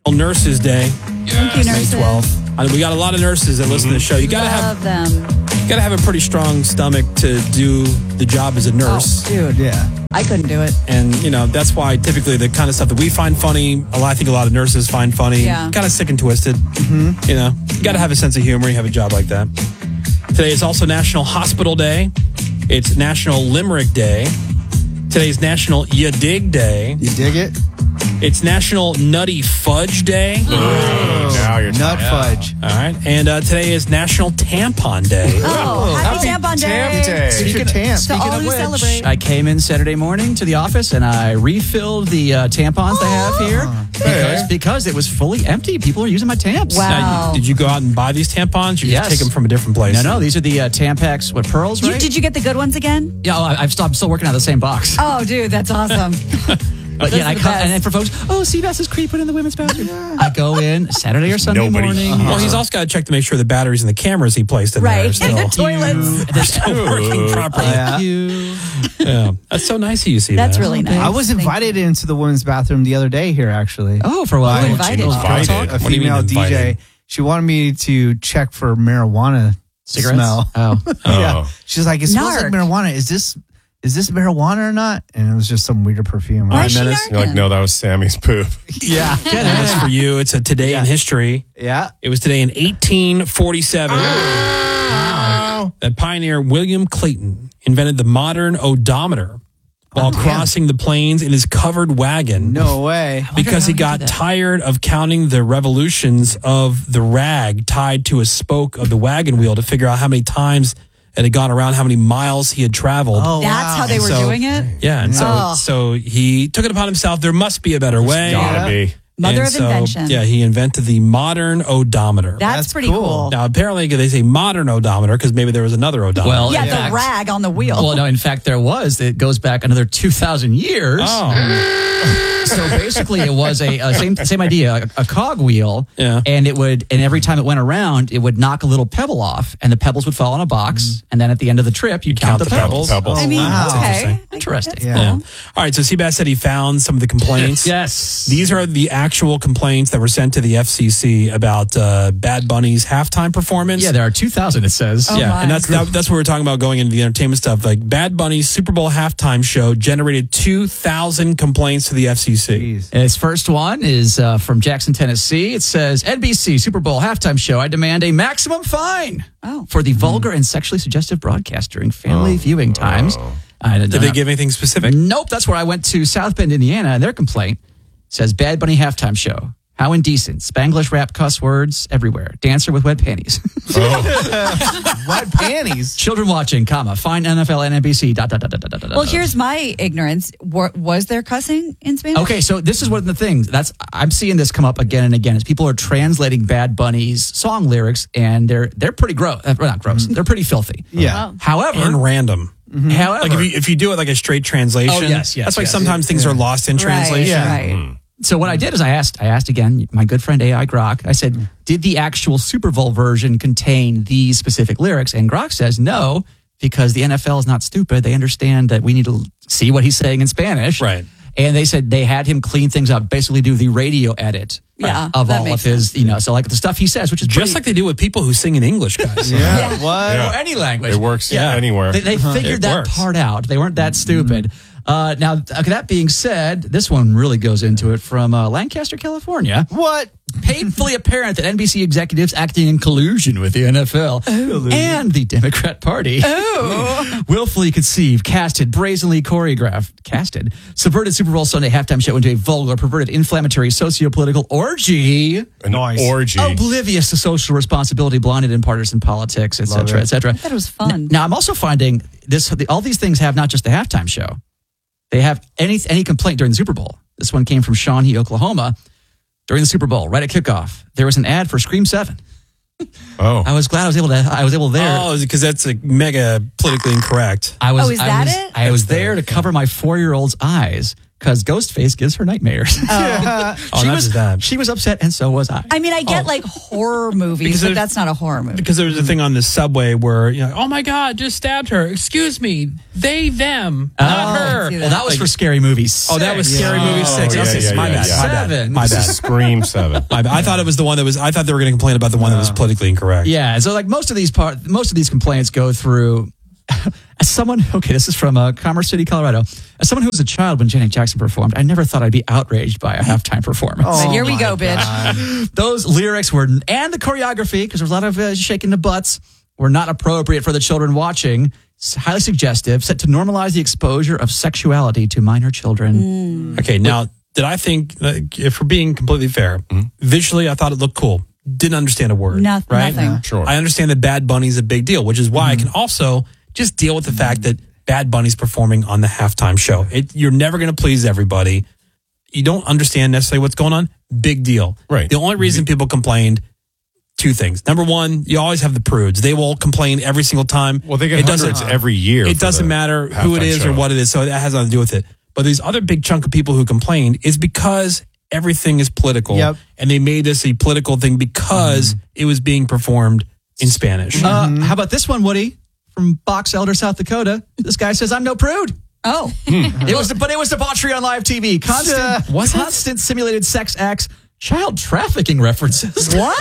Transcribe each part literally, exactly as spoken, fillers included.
Nurses Day. Thank you, nurses. May twelfth. I mean, we got a lot of nurses that listen to the show. You gotta Love have them. gotta have a pretty strong stomach to do the job as a nurse. Oh, dude. Yeah. I couldn't do it. And, you know, that's why typically the kind of stuff that we find funny, a lot, I think a lot of nurses find funny, Yeah. kind of sick and twisted. Mm-hmm. You know, you got to have a sense of humor. You have a job like that. Today is also National Hospital Day. It's National Limerick Day. Today's National You Dig Day. You dig it? It's National Nutty Fudge Day. Oh, now you're Nut talking. fudge. All right. And uh, today is National Tampon Day. Oh, happy, Tampon Day. Tamp Day. It's your tamp. To all who celebrate. I came in Saturday morning to the office and I refilled the uh, tampons they have here because, because it was fully empty. People are using my tamps. Wow. Now, did you go out and buy these tampons? Or you Yes. just take them from a different place? No, no, these are the uh, Tampax, what, pearls, You, right? did you get the good ones again? Yeah, oh, I- I've stopped, I'm still working out of the same box. Oh, dude, that's awesome. But Those yeah, are I the come, best. and then for folks, oh, Seabass is creeping in the women's bathroom. I go in Saturday or Sunday Nobody. morning. Uh-huh. Well, he's also got to check to make sure the batteries and the cameras he placed in there are Right. still, And the toilets. they're still working properly. Yeah. You. Yeah. That's so nice of you, see That's that. really nice. I was Thank invited into the women's bathroom the other day here, actually. Oh, for what? Who invited you? Invited. A What do you mean female D J. invited? She wanted me to check for marijuana Cigarettes? smell. Oh. Yeah. Oh. She's like, it smells like Narc. marijuana. Is this is this marijuana or not? And it was just some weirder perfume. Why All is right, she Menace. You're like, no, that was Sammy's poop. Yeah. And that's for you. It's a today in history. Yeah. It was today in eighteen forty-seven that pioneer William Clayton invented the modern odometer while crossing the plains in his covered wagon. No way. Because he how he got did that. tired of counting the revolutions of the rag tied to a spoke of the wagon wheel to figure out how many times it had gone around, how many miles he had traveled. Oh, That's wow. how they were So- doing it? Yeah, and so Oh. so he took it upon himself. There must be a better way. Gotta be. Mother And of so, invention. Yeah, he invented the modern odometer. That's, That's pretty cool. cool. Now, apparently, they say modern odometer because maybe there was another odometer. Well, yeah, in the fact- rag on the wheel. Well, no, in fact, there was. It goes back another two thousand years. oh, So basically, it was a, a same same idea, a, a cog wheel, Yeah. and it would, and every time it went around, it would knock a little pebble off, and the pebbles would fall in a box, and then at the end of the trip, you'd count, count the, the pebbles. Pebbles. I mean, wow. That's okay. interesting. Interesting. That's Yeah. yeah. cool. All right, so Seabass said he found some of the complaints. Yes. These are the actual complaints that were sent to the F C C about uh, Bad Bunny's halftime performance. Yeah, there are two thousand. It says. Oh, yeah, my. and that's that, that's what we were talking about going into the entertainment stuff. Like Bad Bunny's Super Bowl halftime show generated two thousand complaints to the F C C. Jeez. And Its first one is uh, from Jackson, Tennessee. It says, N B C Super Bowl halftime show. I demand a maximum fine Oh. for the vulgar and sexually suggestive broadcast during family viewing times. I Did they give anything specific? Nope. That's where I went to South Bend, Indiana, and their complaint says Bad Bunny halftime show. How indecent. Spanglish rap cuss words everywhere. Dancer with wet panties. Wet panties. Children watching, comma, fine N F L and N B C, dot, dot, dot, dot, dot, dot, Well, dot. here's my ignorance. Wa- Was there cussing in Spanish? Okay, so this is one of the things that's I'm seeing this come up again and again is people are translating Bad Bunny's song lyrics and they're they're pretty gross. Uh, not gross. They're pretty filthy. Yeah. Oh. However, And random. however, Like if you if you do it like a straight translation, Oh, yes, yes, that's why yes. sometimes things are lost in Right, translation. Yeah. right. so what I did is I asked I asked again my good friend A I Grok. I said, did the actual Super Bowl version contain these specific lyrics? And Grok says no, because the N F L is not stupid. They understand that we need to see what he's saying in Spanish. Right. And they said they had him clean things up, basically do the radio edit Yeah, of that all of makes his, sense. you know, so like the stuff he says, which is Just pretty, like they do with people who sing in English, guys. Yeah. What? Yeah. or any language. It works Yeah. anywhere. They, they figured It that works. part out. They weren't that stupid. Uh, now, okay, that being said, this one really goes into it from uh, Lancaster, California. What? Painfully apparent that N B C executives acting in collusion with the N F L and the Democrat Party willfully conceived, casted, brazenly choreographed, casted, subverted Super Bowl Sunday halftime show into a vulgar, perverted, inflammatory, socio-political orgy, An Nice. orgy. oblivious to social responsibility, blinded in partisan politics, et cetera, it. et cetera. I thought it was fun. Now, I'm also finding this. The, all these things have not just the halftime show; they have any any complaint during the Super Bowl. This one came from Shawnee, Oklahoma. During the Super Bowl, right at kickoff, there was an ad for Scream Seven. Oh. I was glad I was able to. I was able there. Oh, because that's like mega politically incorrect. I was. Oh, is I that was, it? I was there to cover my four-year-old's eyes because Ghostface gives her nightmares. Oh, she, not was, just that. she was upset, and so was I. I mean, I get Oh. like horror movies, Because but there's- that's not a horror movie. Because there was a thing on the subway where, you know, oh my God, just stabbed her. Excuse me. They, them, not her. see Well, that was Like- for Scary Movie six. Oh, that was Scary Movie six. yeah, Okay, yeah, my yeah, bad. yeah. My bad. Seven. My This bad. is Scream seven. My bad. I thought it was the one that was. I thought they were going to complain about the one that was politically incorrect. Yeah, so like most of these part, most of these complaints go through. As someone, okay, this is from uh, Commerce City, Colorado. As someone who was a child when Janet Jackson performed, I never thought I'd be outraged by a halftime performance. So here we my go, bitch. Those lyrics were, and the choreography, because there was a lot of uh, shaking the butts, were not appropriate for the children watching. It's highly suggestive, set to normalize the exposure of sexuality to minor children. Okay, now did I think, like, if we're being completely fair, visually I thought it looked cool. Didn't understand a word. No- right? nothing. Sure. I understand that Bad Bunny's a big deal, which is why I can also just deal with the fact that Bad Bunny's performing on the halftime show. It, you're never going to please everybody. You don't understand necessarily what's going on. Big deal. Right. The only reason people complained, two things. Number one, you always have the prudes. They will complain every single time. Well, they get It doesn't- hundreds every year. It for doesn't the matter who it halftime is show. or what it is, so that has nothing to do with it. But these other big chunk of people who complained is because everything is political, Yep. and they made this a political thing because it was being performed in Spanish. Uh, how about this one, Woody, from Box Elder, South Dakota? This guy says, I'm no prude. Oh, It was, but it was debauchery on live T V. Constant, Was it? constant simulated sex acts, child trafficking references. what?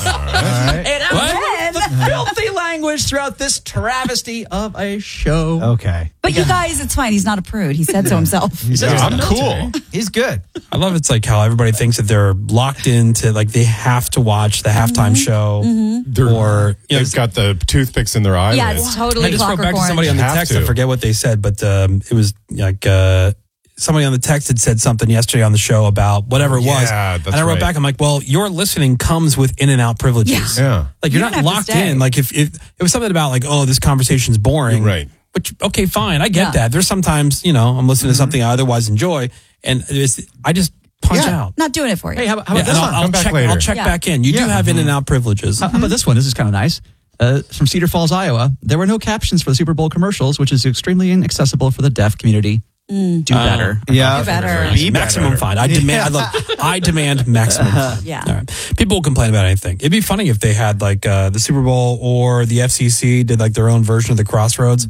And What? the filthy language throughout this travesty of a show. Okay. But you guys, it's fine. He's not a prude. He said so himself. He said Yeah, he's I'm in the military. cool. He's good. I love it's like how everybody thinks that they're locked into, like they have to watch the halftime show, They're, or you know, they've got the toothpicks in their eyelids. Yeah, it's totally I just wrote Clockwork back to Orange. somebody on the Have text. to. I forget what they said, but um, it was like uh, somebody on the text had said something yesterday on the show about whatever it was. Yeah, that's and I wrote right. back, I'm like, well, your listening comes with in and out privileges. Yeah. Like you're You not don't have to locked stay. in. Like if, if it was something about like, oh, this conversation's boring. Right. But okay, fine. I get Yeah. that. There's sometimes, you know, I'm listening to something I otherwise enjoy, and it's, I just punch Yeah. out. Not doing it for you. Hey, how, how Yeah, about and this I'll, one? I'll Come back check, later. I'll check Yeah. back in. You do Yeah. have in and out privileges. How about this one? This is kind of nice. Uh, from Cedar Falls, Iowa. There were no captions for the Super Bowl commercials, which is extremely inaccessible for the deaf community. Do better. Yeah. Do better. Be maximum better. fine. I demand. I, love, I demand maximum. Fine. Yeah. All right. People will complain about anything. It'd be funny if they had like uh, the Super Bowl or the F C C did like their own version of the Crossroads,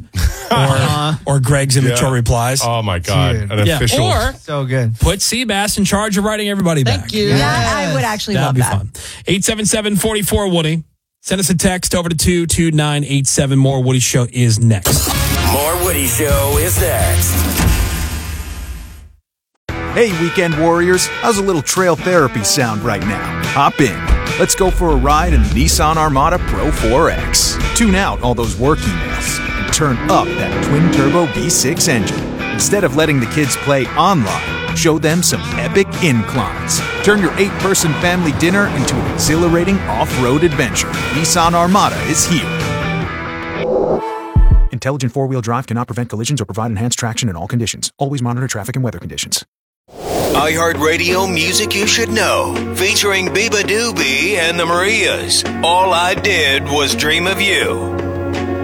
or or Greg's immature Yeah. replies. Oh my God. Dude. An Yeah. official. Or So good. put Seabass in charge of writing everybody Thank back. you. That I would actually That'd love be that. fun. eight seven seven, four four, Woody. Send us a text over to two two nine eight seven. More Woody Show is next. More Woody Show is next. Hey, weekend warriors, how's a little trail therapy sound right now? Hop in. Let's go for a ride in the Nissan Armada Pro four X. Tune out all those work emails and turn up that twin-turbo V six engine. Instead of letting the kids play online, show them some epic inclines. Turn your eight-person family dinner into an exhilarating off-road adventure. Nissan Armada is here. Intelligent four-wheel drive cannot prevent collisions or provide enhanced traction in all conditions. Always monitor traffic and weather conditions. iHeartRadio Music You Should Know, featuring Biba Doobie and the Marias. All I Did Was Dream of You.